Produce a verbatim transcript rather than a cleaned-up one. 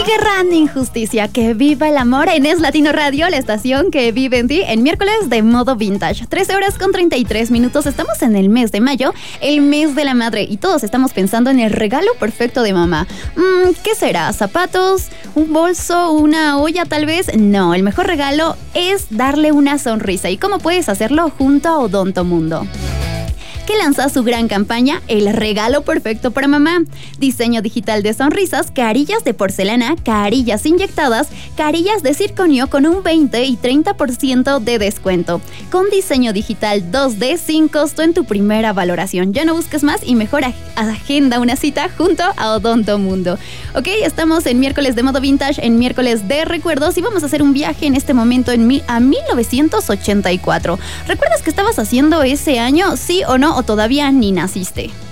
Guerra de injusticia, que viva el amor en Es Latino Radio, la estación que vive en ti, en miércoles de modo vintage. trece horas con treinta y tres minutos, estamos en el mes de mayo, el mes de la madre, y todos estamos pensando en el regalo perfecto de mamá. Mm, ¿Qué será? ¿Zapatos? ¿Un bolso? ¿Una olla tal vez? No, el mejor regalo es darle una sonrisa. ¿Y cómo puedes hacerlo? Junto a Odontomundo, que lanza su gran campaña El regalo perfecto para mamá. Diseño digital de sonrisas, carillas de porcelana, carillas inyectadas, carillas de circonio con un veinte y treinta por ciento de descuento. Con diseño digital dos D sin costo en tu primera valoración. Ya no busques más y mejor ag- agenda una cita junto a Odontomundo. Ok, estamos en miércoles de modo vintage, en miércoles de recuerdos, y vamos a hacer un viaje en este momento en mi- a mil novecientos ochenta y cuatro. ¿Recuerdas qué estabas haciendo ese año? ¿Sí o no? ¿O todavía ni naciste?